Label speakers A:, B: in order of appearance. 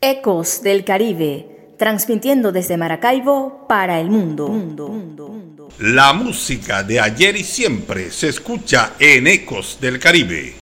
A: Ecos del Caribe, transmitiendo desde Maracaibo para el mundo.
B: La música de ayer y siempre se escucha en Ecos del Caribe.